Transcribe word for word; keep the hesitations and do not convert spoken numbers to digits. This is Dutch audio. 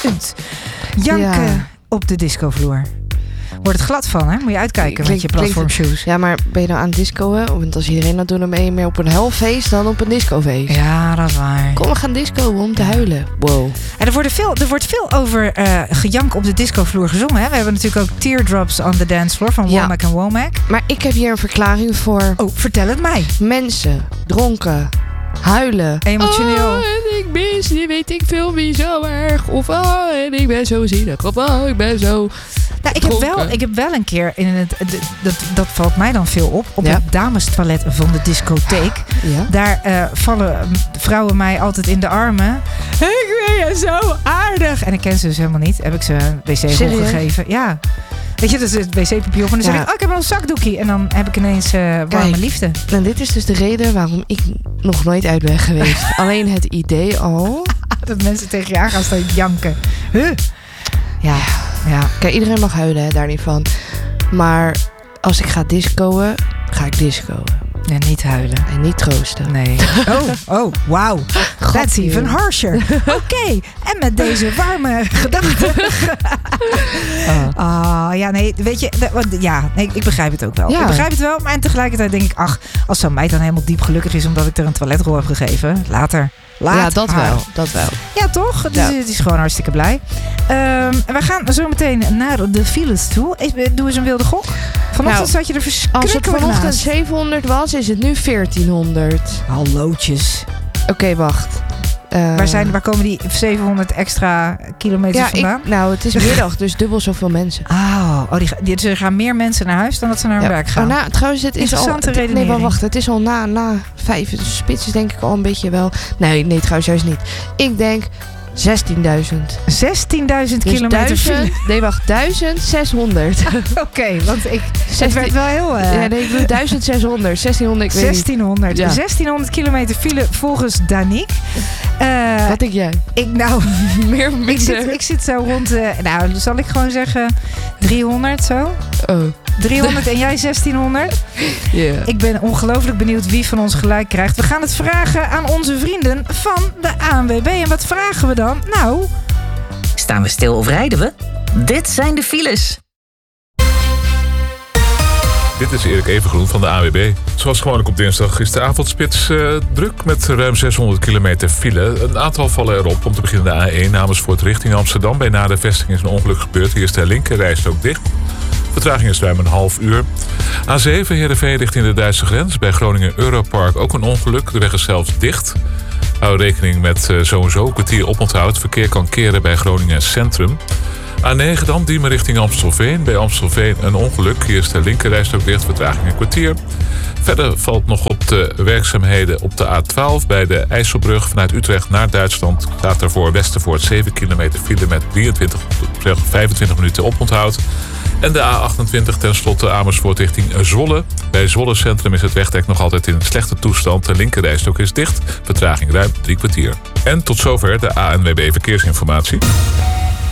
duizend. Janken ja. op de discovloer. Wordt het glad van, hè? Moet je uitkijken klink, met je platformshoes. Ja, maar ben je nou aan het discoen? Want als iedereen dat doet, dan ben je meer op een hellfeest dan op een discofeest. Ja, dat is waar. Kom, we gaan discoen om te huilen. Wow. En er, worden veel, er wordt veel over uh, gejank op de discovloer gezongen. Hè? We hebben natuurlijk ook Teardrops on the Dance Floor van ja. Womack en Womack. Maar ik heb hier een verklaring voor. Oh, vertel het mij. Mensen, dronken, huilen. Emotioneel. Oh, en ik mis, die weet ik veel wie zo erg. Of oh, en ik ben zo zielig. Of oh, ik ben zo... Nou, ik, heb wel, ik heb wel een keer, in het, dat, dat valt mij dan veel op, op ja. het damestoilet van de discotheek. Ja. Daar uh, vallen vrouwen mij altijd in de armen. Ik ben je zo aardig. En ik ken ze dus helemaal niet. Heb ik ze een wc-rol gegeven. Ja. Weet je, dat is het wc-papier op. En dan zeg ja. ik, oh, ik heb wel een zakdoekje. En dan heb ik ineens uh, warme Kijk, liefde. En dit is dus de reden waarom ik nog nooit uit ben geweest. Alleen het idee al. Dat mensen tegen je aan gaan staan janken. Huh? Ja. Ja, kijk, iedereen mag huilen, hè, daar niet van. Maar als ik ga discoen, ga ik discoen. En niet huilen. En niet troosten. Nee. Oh, oh, wauw. That's even harsher. Oké, okay. En met deze warme gedachten. Ah, oh. oh, ja, nee, weet je, ja, nee, ik begrijp het ook wel. Ja. Ik begrijp het wel, maar en tegelijkertijd denk ik, ach, als zo'n meid dan helemaal diep gelukkig is omdat ik er een toiletrol heb gegeven, later. Laat ja, dat haar. wel, dat wel. Ja, toch? Dus ja. Het is gewoon hartstikke blij. Um, we gaan zo meteen naar de files toe. Doe eens een wilde gok. Vanochtend nou, zat je er verschrikkelijk als het vanochtend naast. zevenhonderd was, is het nu veertienhonderd. Hallootjes. Oké, okay, wacht. Uh, waar, zijn, waar komen die zevenhonderd extra kilometers ja, vandaan? Ik, nou, het is middag, dus dubbel zoveel mensen. Oh, oh die, die, dus er gaan meer mensen naar huis dan dat ze naar hun ja. werk gaan. Oh, nou, trouwens, het is al... Het, nee, maar wacht, het is al na, na vijf. De spits is denk ik al een beetje wel... Nee, nee, trouwens juist niet. Ik denk zestienduizend. zestienduizend dus kilometer duizend, file? Nee, wacht, duizend zeshonderd. Oké, okay, want ik... zestien, het werd wel heel... Uh, ja, nee, ik bedoel duizend zeshonderd. zestienhonderd, ik weet zestienhonderd. Ja. zestienhonderd kilometer file volgens Danique. Uh, Wat denk jij? Ik, nou... Meer ik zit, ik zit zo rond... Uh, nou, zal ik gewoon zeggen... driehonderd zo? Oh. driehonderd en jij zestienhonderd. Yeah. Ik ben ongelooflijk benieuwd wie van ons gelijk krijgt. We gaan het vragen aan onze vrienden van de A N W B. En wat vragen we dan? Nou... Staan we stil of rijden we? Dit zijn de files. Dit is Erik Evengroen van de A N W B. Zoals gewoonlijk op dinsdag is de avondspits uh, druk met ruim zeshonderd kilometer file. Een aantal vallen erop. Om te beginnen de A één Amersfoort richting Amsterdam. Bij na de vesting is een ongeluk gebeurd. Hier is de linkerrijstrook dicht. Vertraging is ruim een half uur. A zeven Heerenveen richting de Duitse grens. Bij Groningen Europark ook een ongeluk. De weg is zelfs dicht. Hou rekening met uh, sowieso een kwartier oponthoud. Verkeer kan keren bij Groningen Centrum. A negen dan, Diemen richting Amstelveen. Bij Amstelveen een ongeluk. Hier is de linkerrijstrook dicht, vertraging een kwartier. Verder valt nog op de werkzaamheden op de A twaalf... bij de IJsselbrug vanuit Utrecht naar Duitsland. Staat er voor Westervoort zeven kilometer file met drieëntwintig, vijfentwintig minuten oponthoud. En de A achtentwintig tenslotte Amersfoort richting Zwolle. Bij Zwolle Centrum is het wegdek nog altijd in een slechte toestand. De linkerrijstrook is dicht, vertraging ruim drie kwartier. En tot zover de A N W B Verkeersinformatie.